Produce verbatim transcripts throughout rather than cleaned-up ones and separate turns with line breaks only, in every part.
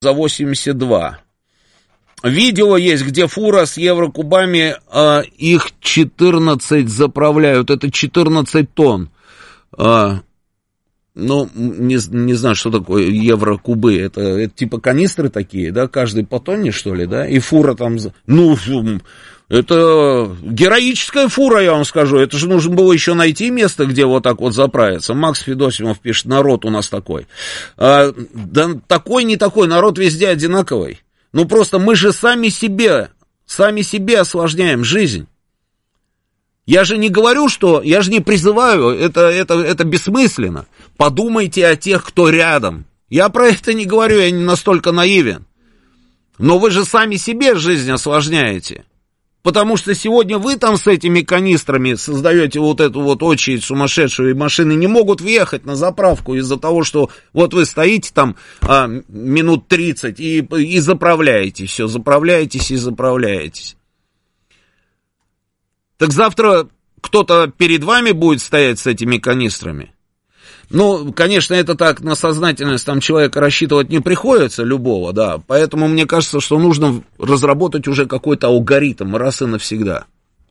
за восемьдесят два. Видео есть, где фура с еврокубами, а, их четырнадцать заправляют, это четырнадцать тонн. А, ну, не, не знаю, что такое еврокубы, это, это типа канистры такие, да, каждый по тонне, что ли, да, и фура там, ну, это героическая фура, я вам скажу, это же нужно было еще найти место, где вот так вот заправиться. Макс Федосимов пишет, народ у нас такой. А, да такой, не такой, народ везде одинаковый. Ну, просто мы же сами себе, сами себе осложняем жизнь. Я же не говорю, что, я же не призываю, это, это, это бессмысленно. Подумайте о тех, кто рядом. Я про это не говорю, я не настолько наивен. Но вы же сами себе жизнь осложняете. Потому что сегодня вы там с этими канистрами создаете вот эту вот очередь сумасшедшую, и машины не могут въехать на заправку из-за того, что вот вы стоите там а, минут тридцать и, и заправляете, все, заправляетесь и заправляетесь. Так завтра кто-то перед вами будет стоять с этими канистрами? Ну, конечно, это так, на сознательность там человека рассчитывать не приходится, любого, да, поэтому мне кажется, что нужно разработать уже какой-то алгоритм раз и навсегда.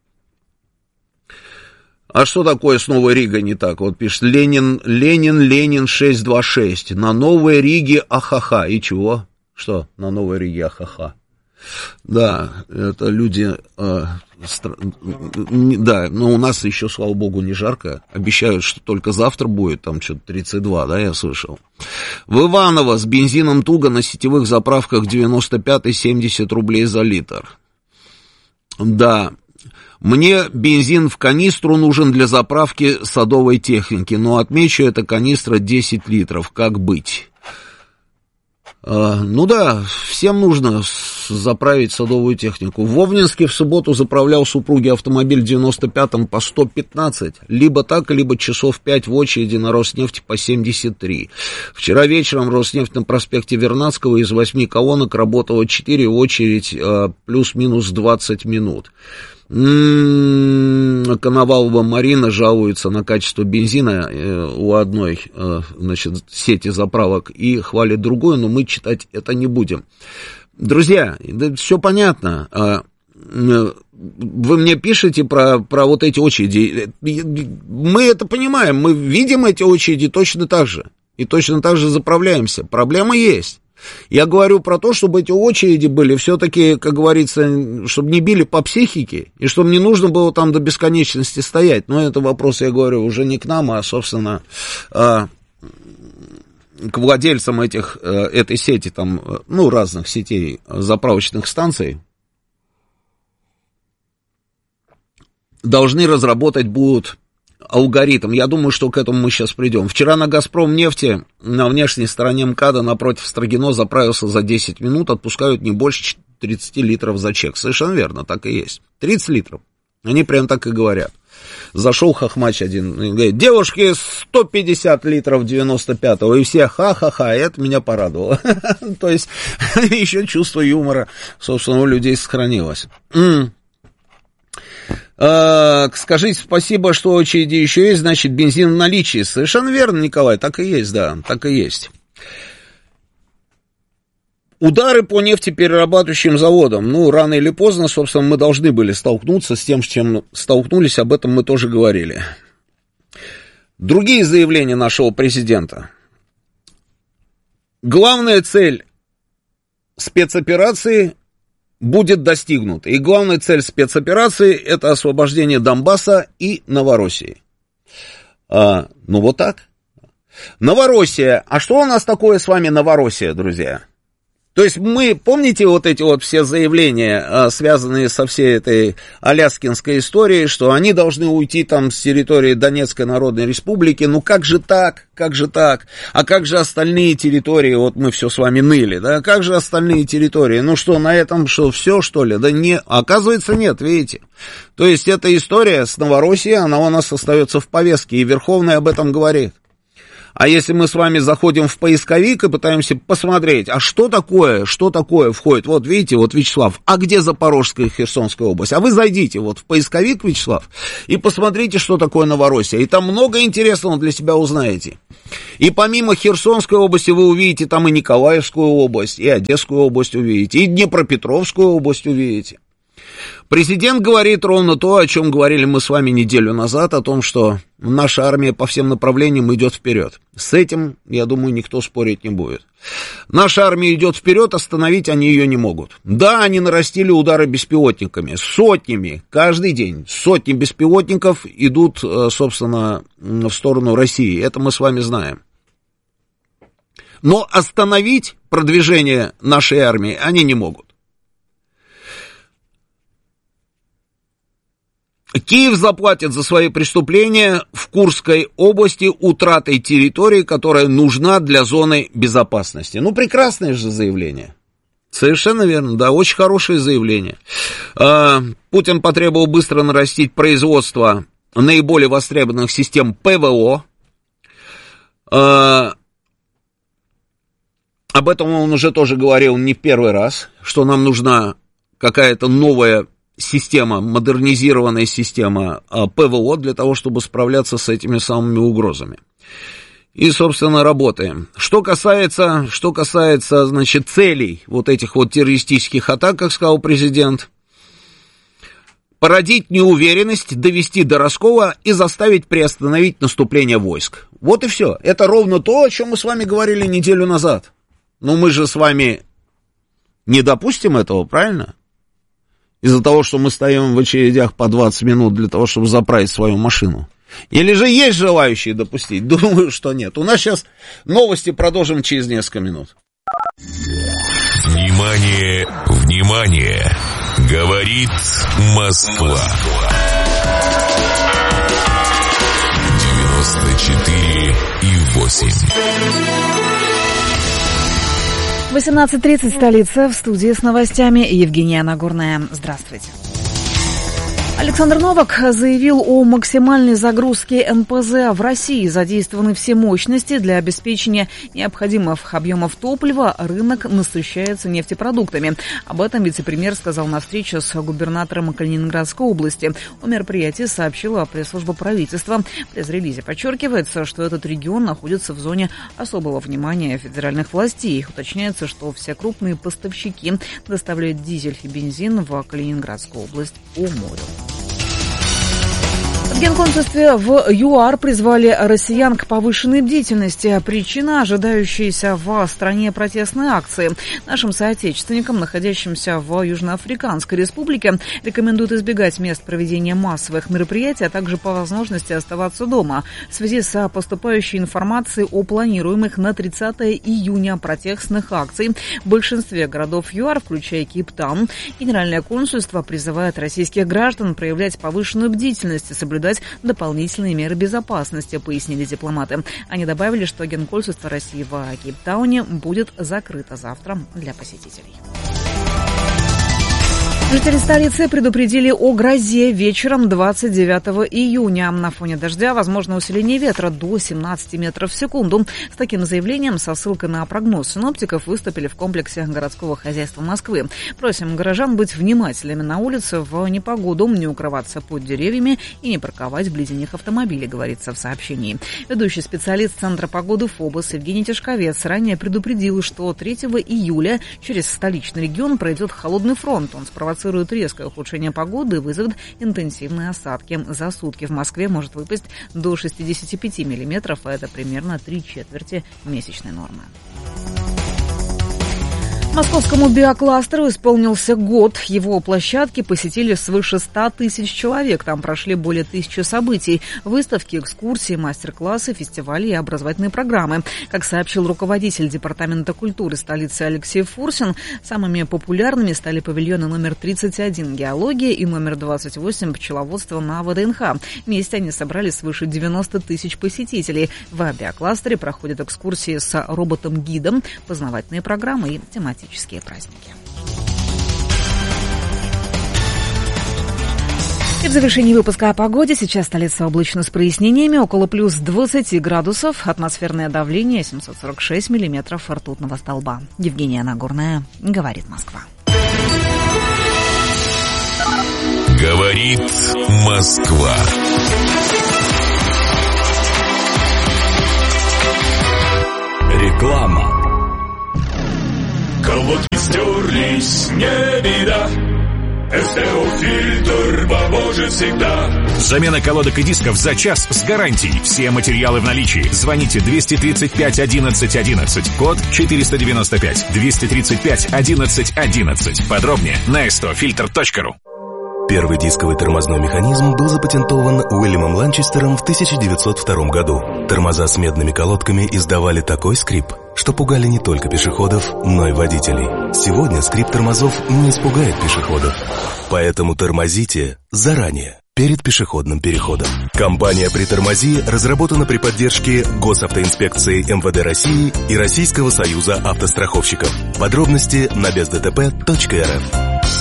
А что такое с Новой Ригой не так? Вот пишет Ленин, Ленин, Ленин шестьсот двадцать шесть, на Новой Риге ахаха, и чего? Что на Новой Риге ахаха? Да, это люди, э, стра... да, но у нас еще, слава богу, не жарко. Обещают, что только завтра будет, там что-то тридцать два, да, я слышал. В Иваново с бензином туго, на сетевых заправках девяносто пять семьдесят рублей за литр. Да, мне бензин в канистру нужен для заправки садовой техники, но отмечу, это канистра десять литров, как быть? А, ну да, всем нужно заправить садовую технику. В Вовнинске в субботу заправлял супруге автомобиль в девяносто пятом по сто пятнадцать. Либо так, либо часов пять в очереди на Роснефть по семьдесят три. Вчера вечером Роснефть на проспекте Вернадского из восьми колонок работала четыре, очередь а, плюс-минус двадцать минут. М-м-м, Коновалова Марина жалуется на качество бензина э, у одной, э, значит, сети заправок и хвалит другую, но мы читать это не будем. Друзья, да, все понятно. Э, э, вы мне пишете про, про вот эти очереди. Мы это понимаем, мы видим эти очереди точно так же. И точно так же заправляемся. Проблема есть. Я говорю про то, чтобы эти очереди были все-таки, как говорится, чтобы не били по психике, и чтобы не нужно было там до бесконечности стоять. Но это вопрос, я говорю, уже не к нам, а, собственно, к владельцам этих, этой сети, там, ну, разных сетей заправочных станций. Должны разработать будут алгоритм. Я думаю, что к этому мы сейчас придем. Вчера на «Газпром» нефти на внешней стороне МКАДа напротив Строгино заправился за десять минут, отпускают не больше тридцать литров за чек. Совершенно верно, так и есть. тридцать литров. Они прям так и говорят. Зашел хохмач один и говорит, девушки, сто пятьдесят литров девяносто пятого, и все ха-ха-ха, и это меня порадовало. То есть, еще чувство юмора, собственно, у людей сохранилось. Скажите спасибо, что очереди еще есть, значит, бензин в наличии. Совершенно верно, Николай, так и есть, да, так и есть. Удары по нефтеперерабатывающим заводам. Ну, рано или поздно, собственно, мы должны были столкнуться с тем, с чем столкнулись, об этом мы тоже говорили. Другие заявления нашего президента. Главная цель спецоперации будет достигнута. И главная цель спецоперации — это освобождение Донбасса и Новороссии. А, ну, вот так. Новороссия. А что у нас такое с вами Новороссия, друзья? То есть мы, помните вот эти вот все заявления, связанные со всей этой аляскинской историей, что они должны уйти там с территории Донецкой Народной Республики, ну как же так, как же так, а как же остальные территории, вот мы все с вами ныли, да, как же остальные территории, ну что, на этом что, все что ли, да не, оказывается нет, видите, то есть эта история с Новороссией, она у нас остается в повестке, и Верховный об этом говорит. А если мы с вами заходим в поисковик и пытаемся посмотреть, а что такое, что такое входит, вот видите, вот Вячеслав, а где Запорожская и Херсонская область? А вы зайдите вот в поисковик, Вячеслав, и посмотрите, что такое Новороссия, и там много интересного для себя узнаете. И помимо Херсонской области вы увидите там и Николаевскую область, и Одесскую область увидите, и Днепропетровскую область увидите. Президент говорит ровно то, о чем говорили мы с вами неделю назад, о том, что наша армия по всем направлениям идет вперед. С этим, я думаю, никто спорить не будет. Наша армия идет вперед, остановить они ее не могут. Да, они нарастили удары беспилотниками, сотнями, каждый день. Сотни беспилотников идут, собственно, в сторону России, это мы с вами знаем. Но остановить продвижение нашей армии они не могут. Киев заплатит за свои преступления в Курской области утратой территории, которая нужна для зоны безопасности. Ну, прекрасное же заявление. Совершенно верно, да, очень хорошее заявление. Путин потребовал быстро нарастить производство наиболее востребованных систем ПВО. Об этом он уже тоже говорил не в первый раз, что нам нужна какая-то новая система, модернизированная система ПВО для того, чтобы справляться с этими самыми угрозами. И, собственно, работаем. Что касается, что касается, значит, целей вот этих вот террористических атак, как сказал президент, породить неуверенность, довести до раскола и заставить приостановить наступление войск. Вот и все. Это ровно то, о чем мы с вами говорили неделю назад. Но мы же с вами не допустим этого, правильно? Из-за того, что мы стоим в очередях по двадцать минут для того, чтобы заправить свою машину. Или же есть желающие допустить? Думаю, что нет. У нас сейчас новости, продолжим через несколько минут.
Внимание, внимание! Говорит Москва. девяносто четыре и восемь.
восемнадцать тридцать, столица, в студии с новостями Евгения Нагорная. Здравствуйте. Александр Новак заявил о максимальной загрузке эн пэ зэ. В России задействованы все мощности для обеспечения необходимых объемов топлива. Рынок насыщается нефтепродуктами. Об этом вице-премьер сказал на встрече с губернатором Калининградской области. О мероприятии сообщила пресс-служба правительства. В пресс-релизе подчеркивается, что этот регион находится в зоне особого внимания федеральных властей. Уточняется, что все крупные поставщики доставляют дизель и бензин в Калининградскую область по морю. В Генконсульстве в ЮАР призвали россиян к повышенной бдительности. Причина – ожидающаяся в стране протестной акции. Нашим соотечественникам, находящимся в Южноафриканской республике, рекомендуют избегать мест проведения массовых мероприятий, а также по возможности оставаться дома в связи с поступающей информацией о планируемых на тридцатое июня протестных акций в большинстве городов ЮАР, включая Кейптаун. Генеральное консульство призывает российских граждан проявлять повышенную бдительность и соблюдать дополнительные меры безопасности, пояснили дипломаты. Они добавили, что Генконсульство России в Кейптауне будет закрыто завтра для посетителей. Жители столицы предупредили о грозе вечером двадцать девятого июня. На фоне дождя возможно усиление ветра до семнадцати метров в секунду. С таким заявлением со ссылкой на прогноз синоптиков выступили в комплексе городского хозяйства Москвы. Просим горожан быть внимательными на улице в непогоду, не укрываться под деревьями и не парковать вблизи них автомобили, говорится в сообщении. Ведущий специалист Центра погоды ФОБОС Евгений Тишковец ранее предупредил, что третьего июля через столичный регион пройдет холодный фронт. Он спровоцирует резкое ухудшение погоды и вызовет интенсивные осадки. За сутки в Москве может выпасть до шестидесяти пяти миллиметров, а это примерно три четверти месячной нормы. Московскому биокластеру исполнился год. Его площадки посетили свыше ста тысяч человек. Там прошли более тысячи событий. Выставки, экскурсии, мастер-классы, фестивали и образовательные программы. Как сообщил руководитель Департамента культуры столицы Алексей Фурсин, самыми популярными стали павильоны номер тридцать один «Геология» и номер двадцать восемь «Пчеловодство» на вэ дэ эн ха. Вместе они собрали свыше девяноста тысяч посетителей. В биокластере проходят экскурсии с роботом-гидом, познавательные программы и тематические праздники. И в завершении выпуска о погоде. Сейчас столица облачно с прояснениями, около плюс двадцати градусов, атмосферное давление семьсот сорок шесть миллиметров ртутного столба. Евгения Нагорная, говорит Москва.
Говорит Москва.
Реклама.
Колодки стерлись, не беда. СТО-фильтр поможет всегда.
Замена колодок и дисков за час с гарантией. Все материалы в наличии. Звоните двести тридцать пять одиннадцать одиннадцать. Код четыреста девяносто пять. двести тридцать пять одиннадцать одиннадцать. Подробнее на эс тэ о фильтр точка ру.
Первый дисковый тормозной механизм был запатентован Уильямом Ланчестером в тысяча девятьсот втором году. Тормоза с медными колодками издавали такой скрип, что пугали не только пешеходов, но и водителей. Сегодня скрип тормозов не испугает пешеходов. Поэтому тормозите заранее, перед пешеходным переходом. Компания «Притормози» разработана при поддержке Госавтоинспекции эм вэ дэ России и Российского союза автостраховщиков. Подробности на без дэ тэ пэ точка эр эф.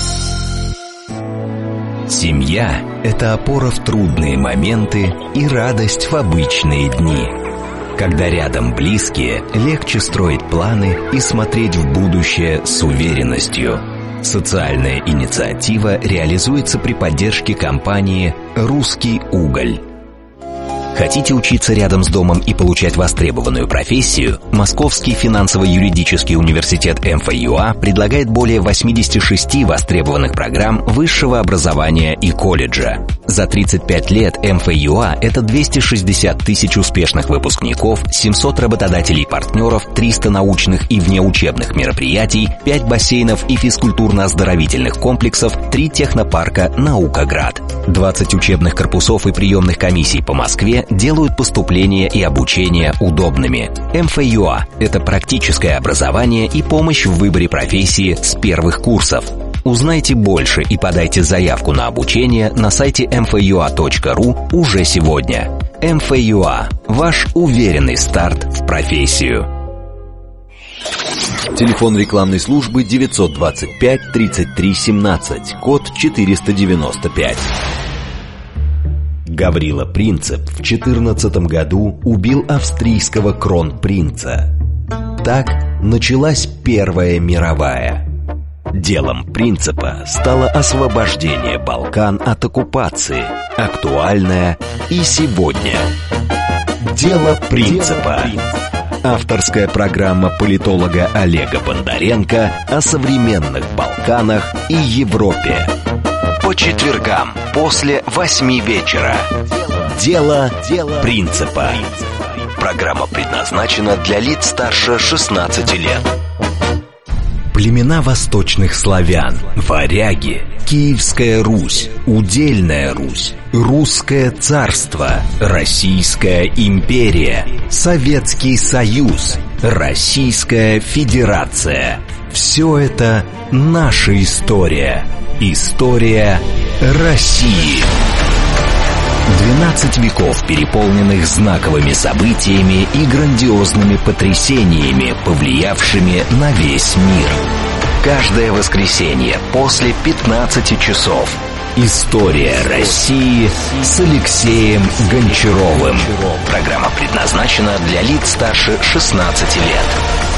Семья – это опора в трудные моменты и радость в обычные дни. Когда рядом близкие, легче строить планы и смотреть в будущее с уверенностью. Социальная инициатива реализуется при поддержке компании «Русский уголь». Хотите учиться рядом с домом и получать востребованную профессию? Московский финансово-юридический университет эм эф ю а предлагает более восьмидесяти шести востребованных программ высшего образования и колледжа. За тридцать пять лет эм эф ю а – это двести шестьдесят тысяч успешных выпускников, семьсот работодателей-партнеров, триста научных и внеучебных мероприятий, пять бассейнов и физкультурно-оздоровительных комплексов, три технопарка «Наукоград». двадцать учебных корпусов и приемных комиссий по Москве делают поступление и обучение удобными. эм эф ю а – это практическое образование и помощь в выборе профессии с первых курсов. Узнайте больше и подайте заявку на обучение на сайте эм эф ю а точка ру уже сегодня. эм эф ю а – ваш уверенный старт в профессию.
Телефон рекламной службы девятьсот двадцать пять тридцать три семнадцать, код четыреста девяносто пять. Гаврила Принцип в четырнадцатом году убил австрийского кронпринца. Так началась Первая мировая. Делом Принципа стало освобождение Балкан от оккупации, актуальное и сегодня. Дело Принципа. Авторская программа политолога Олега Бондаренко о современных Балканах и Европе. По четвергам после восьми вечера. Дело Принципа. Программа предназначена для лиц старше шестнадцати лет. Племена восточных славян, варяги, Киевская Русь, Удельная Русь, Русское царство, Российская империя, Советский Союз, Российская Федерация. Все это наша история. История России. двенадцать веков, переполненных знаковыми событиями и грандиозными потрясениями, повлиявшими на весь мир. Каждое воскресенье после пятнадцати часов. История России с Алексеем Гончаровым. Программа предназначена для лиц старше шестнадцати лет.